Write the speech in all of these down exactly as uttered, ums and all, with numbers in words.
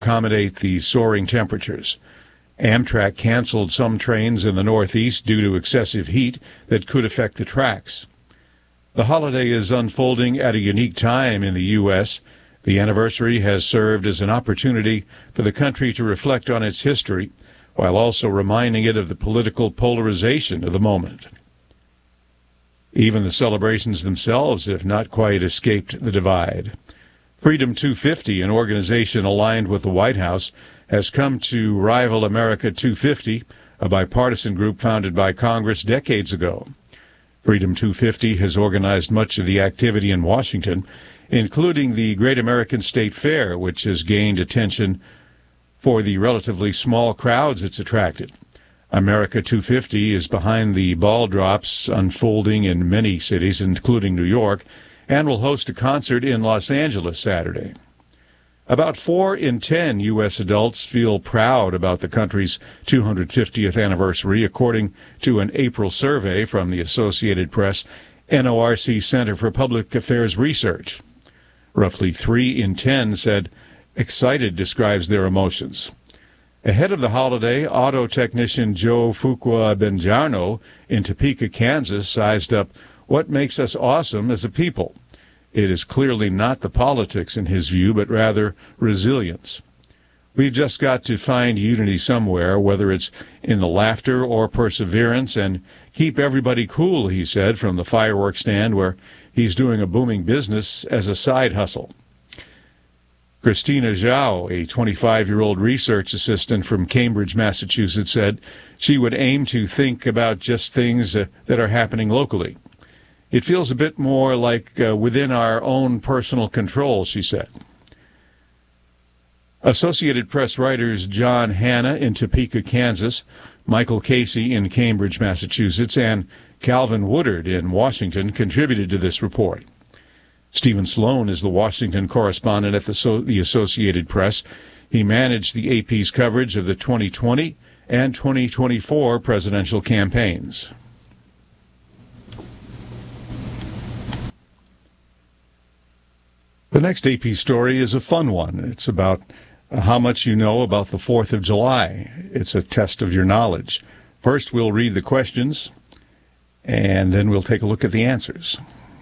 accommodate the soaring temperatures. Amtrak canceled some trains in the Northeast due to excessive heat that could affect the tracks. The holiday is unfolding at a unique time in the U S. The anniversary has served as an opportunity for the country to reflect on its history, while also reminding it of the political polarization of the moment. Even the celebrations themselves have not quite escaped the divide. Freedom two fifty, an organization aligned with the White House, has come to rival America two fifty, a bipartisan group founded by Congress decades ago. Freedom two fifty has organized much of the activity in Washington, including the Great American State Fair, which has gained attention for the relatively small crowds it's attracted. America two fifty is behind the ball drops unfolding in many cities, including New York, and will host a concert in Los Angeles Saturday. About four in ten U S adults feel proud about the country's two hundred fiftieth anniversary, according to an April survey from the Associated Press N O R C Center for Public Affairs Research. Roughly three in ten said excited describes their emotions. Ahead of the holiday, auto technician Joe Fuqua Benjarno in Topeka, Kansas, sized up what makes us awesome as a people. It is clearly not the politics in his view, but rather resilience. We've just got to find unity somewhere, whether it's in the laughter or perseverance, and keep everybody cool, he said, from the fireworks stand where he's doing a booming business as a side hustle. Christina Zhao, a twenty-five-year-old research assistant from Cambridge, Massachusetts, said she would aim to think about just things uh, that are happening locally. It feels a bit more like uh, within our own personal control, she said. Associated Press writers John Hanna in Topeka, Kansas, Michael Casey in Cambridge, Massachusetts, and Calvin Woodard in Washington contributed to this report. Stephen Sloan is the Washington correspondent at the, so- the Associated Press. He managed the A P's coverage of the twenty twenty and twenty twenty-four presidential campaigns. The next A P story is a fun one. It's about how much you know about the fourth of July. It's a test of your knowledge. First, we'll read the questions, and then we'll take a look at the answers.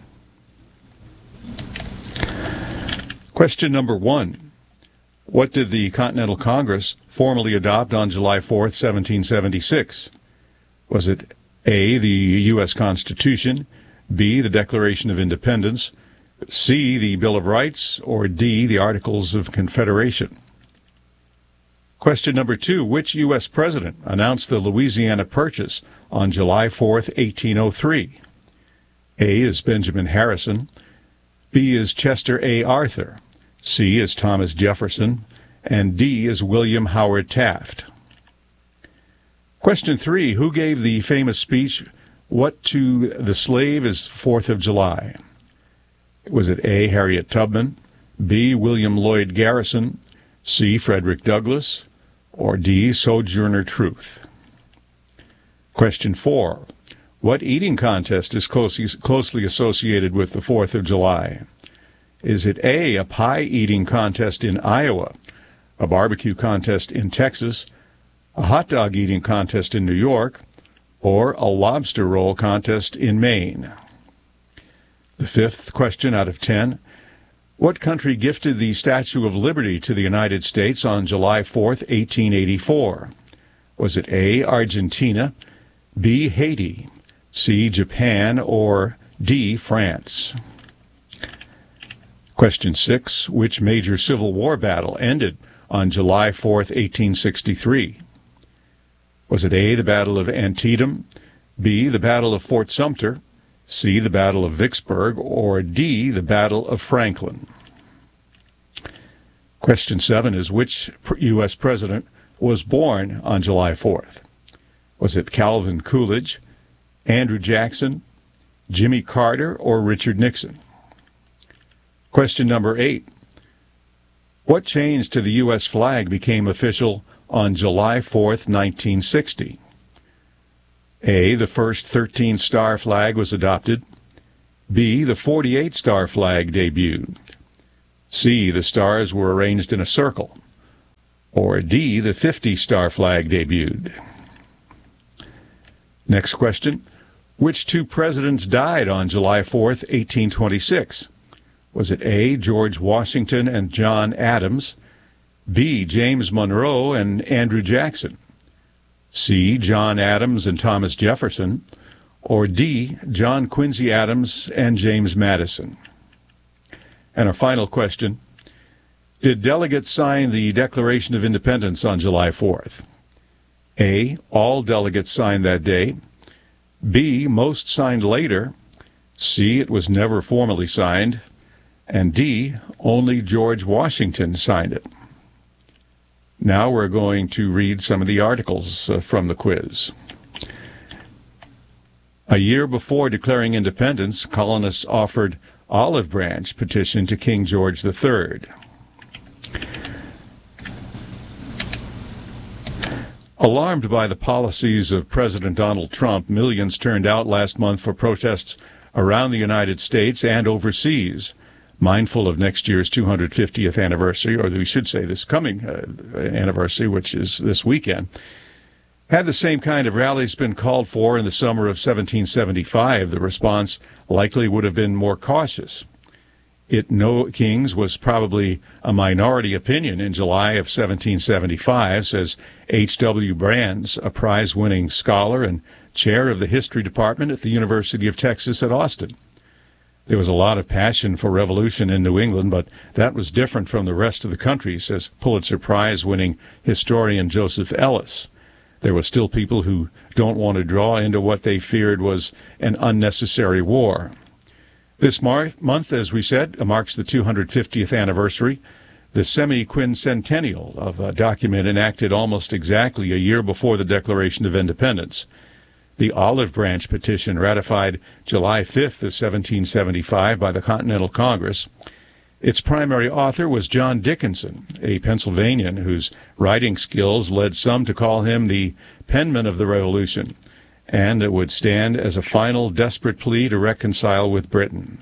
Question number one. What did the Continental Congress formally adopt on July fourth, seventeen seventy-six? Was it A, the U S Constitution, B, the Declaration of Independence, C, the Bill of Rights, or D, the Articles of Confederation? Question number two. Which U S president announced the Louisiana Purchase on July fourth, eighteen oh three? A is Benjamin Harrison, B is Chester A. Arthur, C is Thomas Jefferson, and D is William Howard Taft. Question three. Who gave the famous speech, "What to the slave is fourth of July"? Was it A, Harriet Tubman, B, William Lloyd Garrison, C, Frederick Douglass, or D, Sojourner Truth? Question four. What eating contest is closely, closely associated with the fourth of July? Is it A, a pie eating contest in Iowa, a barbecue contest in Texas, a hot dog eating contest in New York, or a lobster roll contest in Maine? The fifth question out of ten. What country gifted the Statue of Liberty to the United States on July fourth, eighteen eighty-four? Was it A, Argentina, B, Haiti, C, Japan, or D, France? Question six. Which major Civil War battle ended on July fourth, eighteen sixty-three? Was it A, the Battle of Antietam, B, the Battle of Fort Sumter, C, the Battle of Vicksburg, or D, the Battle of Franklin? Question seven is which U S president was born on July fourth? Was it Calvin Coolidge, Andrew Jackson, Jimmy Carter, or Richard Nixon? Question number eight. What change to the U S flag became official on July fourth, nineteen sixty? A, the first thirteen-star flag was adopted. B, the forty-eight-star flag debuted. C, the stars were arranged in a circle. Or D, the fifty star flag debuted? Next question. Which two presidents died on July fourth, eighteen twenty-six? Was it A, George Washington and John Adams, B, James Monroe and Andrew Jackson, C, John Adams and Thomas Jefferson, or D, John Quincy Adams and James Madison? And our final question. Did delegates sign the Declaration of Independence on July fourth? A, all delegates signed that day. B, most signed later. C, it was never formally signed. And D, only George Washington signed it. Now we're going to read some of the articles uh, from the quiz. A year before declaring independence, colonists offered olive branch petition to King George the Third. Alarmed by the policies of President Donald Trump, millions turned out last month for protests around the United States and overseas, mindful of next year's two hundred fiftieth anniversary, or we should say this coming uh, anniversary, which is this weekend. Had the same kind of rallies been called for in the summer of seventeen seventy-five, the response likely would have been more cautious. It no kings was probably a minority opinion in July of seventeen seventy-five, says H W Brands, a prize-winning scholar and chair of the history department at the University of Texas at Austin. There was a lot of passion for revolution in New England, but that was different from the rest of the country, says Pulitzer Prize-winning historian Joseph Ellis. There were still people who don't want to draw into what they feared was an unnecessary war. This mar- month, as we said, marks the two hundred fiftieth anniversary, the semi-quincentennial of a document enacted almost exactly a year before the Declaration of Independence. The Olive Branch Petition, ratified July fifth of seventeen seventy-five by the Continental Congress. Its primary author was John Dickinson, a Pennsylvanian whose writing skills led some to call him the penman of the Revolution, and it would stand as a final desperate plea to reconcile with Britain.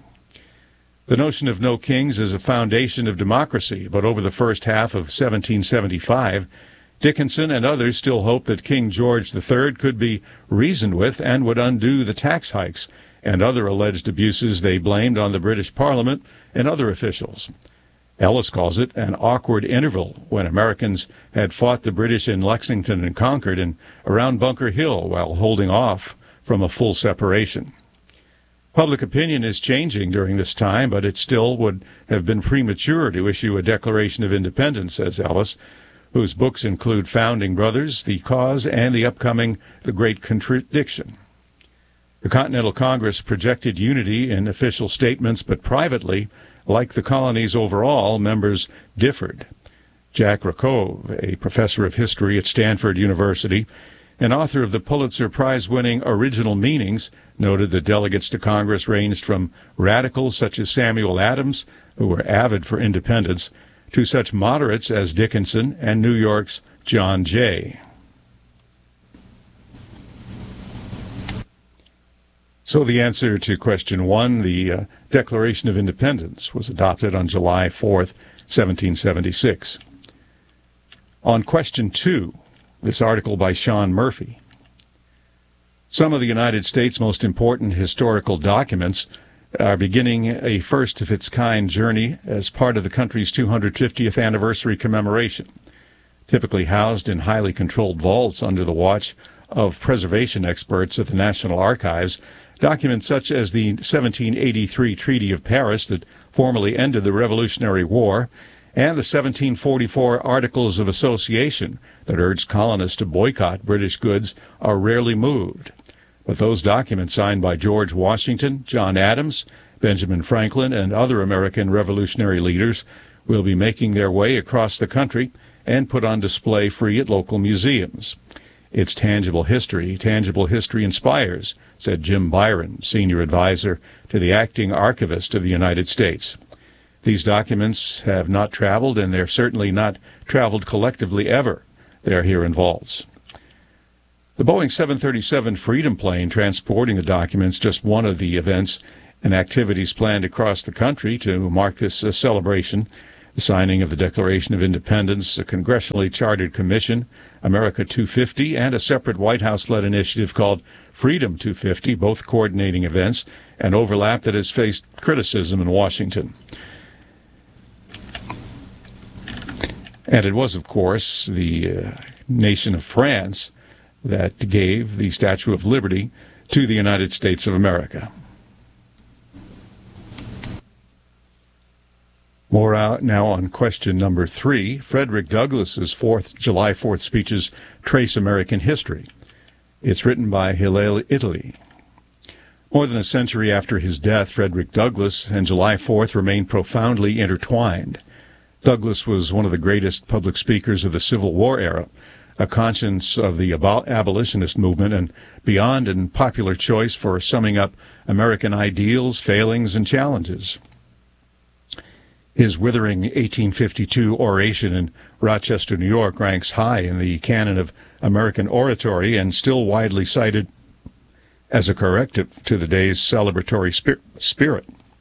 The notion of no kings is a foundation of democracy, but over the first half of seventeen seventy-five, Dickinson and others still hoped that King George the Third could be reasoned with and would undo the tax hikes and other alleged abuses they blamed on the British Parliament and other officials. Ellis calls it an awkward interval when Americans had fought the British in Lexington and Concord and around Bunker Hill while holding off from a full separation. Public opinion is changing during this time, but it still would have been premature to issue a Declaration of Independence, says Ellis, whose books include Founding Brothers, The Cause, and the upcoming The Great Contradiction. The Continental Congress projected unity in official statements, but privately, like the colonies overall, members differed. Jack Rakove, a professor of history at Stanford University and author of the Pulitzer Prize-winning Original Meanings, noted that delegates to Congress ranged from radicals such as Samuel Adams, who were avid for independence, to such moderates as Dickinson and New York's John Jay. So the answer to question one, the uh, Declaration of Independence, was adopted on July fourth, seventeen seventy-six. On question two, this article by Sean Murphy. Some of the United States' most important historical documents are beginning a first-of-its-kind journey as part of the country's two hundred fiftieth anniversary commemoration. Typically housed in highly controlled vaults under the watch of preservation experts at the National Archives, documents such as the seventeen eighty-three Treaty of Paris that formally ended the Revolutionary War, and the seventeen forty-four Articles of Association that urged colonists to boycott British goods are rarely moved. But those documents signed by George Washington, John Adams, Benjamin Franklin, and other American revolutionary leaders will be making their way across the country and put on display free at local museums. It's tangible history. Tangible history inspires, said Jim Byron, senior advisor to the acting archivist of the United States. These documents have not traveled, and they're certainly not traveled collectively ever. They're here in vaults. The Boeing seven thirty-seven Freedom plane transporting the documents, just one of the events and activities planned across the country to mark this uh, celebration. the signing of the Declaration of Independence, a congressionally chartered commission, America two fifty, and a separate White House-led initiative called Freedom two fifty, both coordinating events, an overlap that has faced criticism in Washington. And it was, of course, the uh, nation of France that gave the Statue of Liberty to the United States of America. More out now on question number three. Frederick Douglass's fourth, July fourth speeches trace American history. It's written by Hillel Italy. More than a century after his death, Frederick Douglass and July fourth remain profoundly intertwined. Douglass was one of the greatest public speakers of the Civil War era, a conscience of the abolitionist movement, and beyond an popular choice for summing up American ideals, failings, and challenges. His withering eighteen fifty-two oration in Rochester, New York, ranks high in the canon of American oratory and still widely cited as a corrective to the day's celebratory spirit.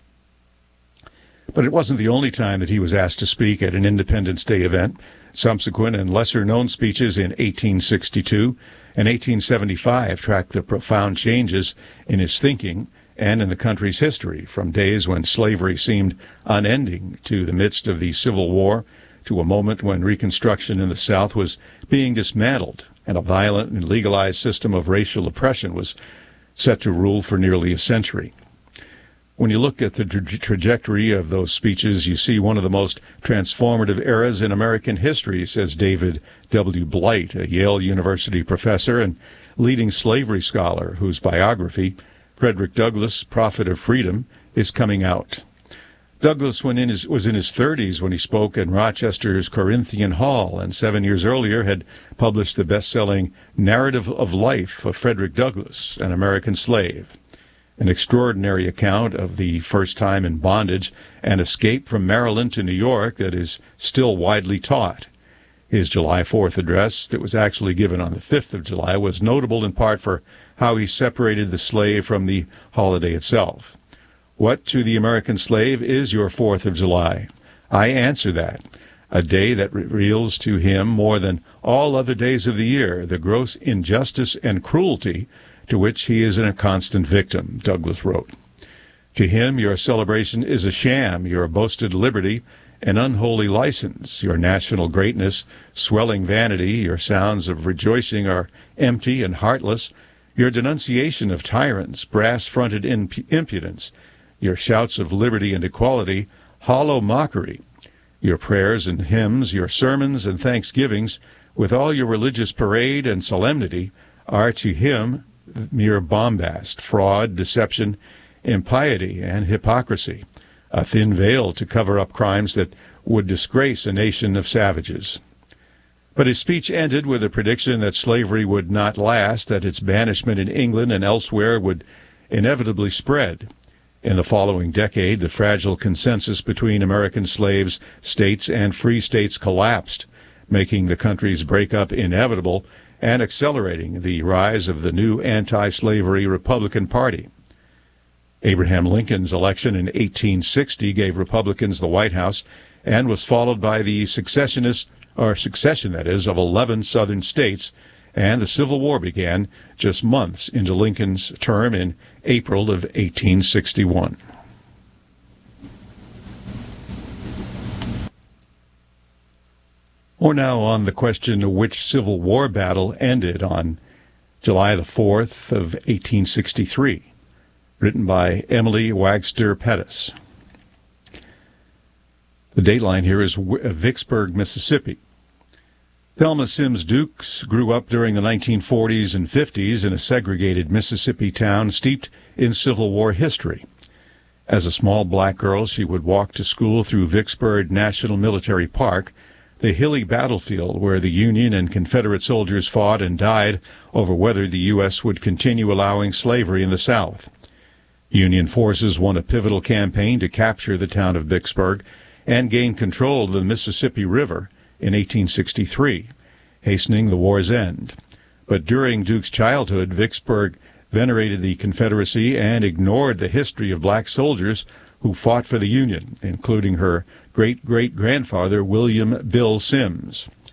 But it wasn't the only time that he was asked to speak at an Independence Day event. Subsequent and lesser-known speeches in eighteen sixty-two and eighteen seventy-five tracked the profound changes in his thinking and in the country's history, from days when slavery seemed unending to the midst of the Civil War, to a moment when Reconstruction in the South was being dismantled and a violent and legalized system of racial oppression was set to rule for nearly a century. When you look at the tra- trajectory of those speeches, you see one of the most transformative eras in American history, says David W. Blight, a Yale University professor and leading slavery scholar whose biography, Frederick Douglass, Prophet of Freedom, is coming out. Douglass when in his, was in his thirties when he spoke in Rochester's Corinthian Hall, and seven years earlier had published the best-selling Narrative of Life of Frederick Douglass, an American Slave, an extraordinary account of the first time in bondage and escape from Maryland to New York that is still widely taught. His July fourth address, that was actually given on the fifth of July, was notable in part for how he separated the slave from the holiday itself. What to the American slave is your fourth of July? I answer that. A day that reveals to him more than all other days of the year the gross injustice and cruelty to which he is a constant victim, Douglass wrote. To him, your celebration is a sham, your boasted liberty an unholy license, your national greatness swelling vanity, your sounds of rejoicing are empty and heartless, your denunciation of tyrants, brass-fronted imp- impudence, your shouts of liberty and equality, hollow mockery, your prayers and hymns, your sermons and thanksgivings, with all your religious parade and solemnity, are to him mere bombast, fraud, deception, impiety, and hypocrisy, a thin veil to cover up crimes that would disgrace a nation of savages. But his speech ended with a prediction that slavery would not last, that its banishment in England and elsewhere would inevitably spread. In the following decade, the fragile consensus between American slaves, states, and free states collapsed, making the country's breakup inevitable and accelerating the rise of the new anti-slavery Republican Party. Abraham Lincoln's election in eighteen sixty gave Republicans the White House and was followed by the successionist or succession, that is, of eleven southern states, and the Civil War began just months into Lincoln's term in April of eighteen sixty-one. Or now on the question of which Civil War battle ended on July the fourth of eighteen sixty-three, written by Emily Wagster Pettis. The dateline here is Vicksburg, Mississippi. Thelma Sims Dukes grew up during the nineteen forties and fifties in a segregated Mississippi town steeped in Civil War history. As a small black girl, she would walk to school through Vicksburg National Military Park, the hilly battlefield where the Union and Confederate soldiers fought and died over whether the U S would continue allowing slavery in the South. Union forces won a pivotal campaign to capture the town of Vicksburg and gain control of the Mississippi River in eighteen sixty-three, hastening the war's end. But during Duke's childhood, Vicksburg venerated the Confederacy and ignored the history of black soldiers who fought for the Union, including her great-great-grandfather William Bill Sims.